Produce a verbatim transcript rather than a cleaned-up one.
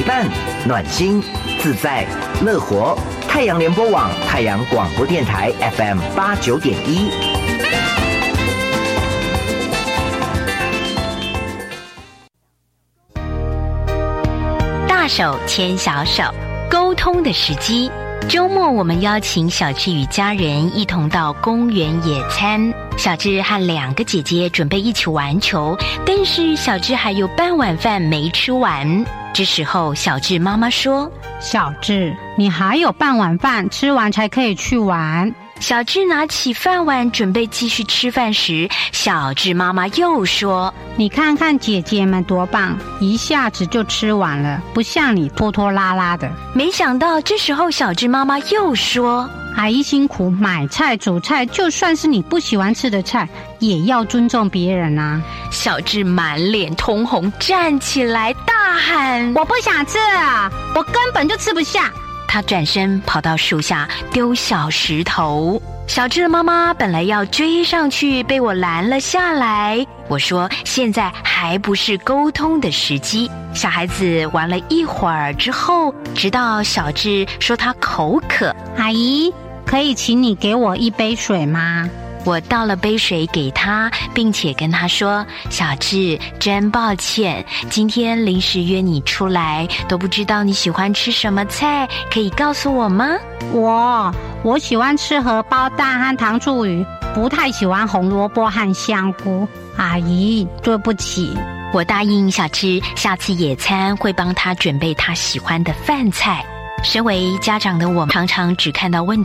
伴、暖心、自在、乐活。太阳联播网、太阳广播电台 F M 八九点一。 大手牵小手，沟通的时机。周末我们邀请小智与家人一同到公园野餐。小智和两个姐姐准备一起玩球，但是小智还有半碗饭没吃完。这时候小智妈妈说： 小智，你还有半碗饭，吃完才可以去玩。 小智拿起饭碗准备继续吃饭时，小智妈妈又说： 你看看姐姐们多棒，一下子就吃完了，不像你拖拖拉拉的。 没想到这时候小智妈妈又说： 阿姨辛苦买菜煮菜，就算是你不喜欢吃的菜，也要尊重别人啊。 小智满脸通红，站起来大喊： 我不想吃啊，我根本就吃不下。 他转身跑到树下丢小石头。小智的妈妈本来要追上去，被我拦了下来。我说现在还不是沟通的时机。小孩子玩了一会儿之后，直到小智说他口渴。 阿姨，可以请你给我一杯水吗？ 我倒了杯水给他，并且跟他说：小智，真抱歉，今天临时约你出来，都不知道你喜欢吃什么菜，可以告诉我吗？ 我我喜欢吃荷包蛋和糖醋鱼，不太喜欢红萝卜和香菇。阿姨，对不起。 我答应小智，下次野餐会帮他准备他喜欢的饭菜。身为家长的我，常常只看到问题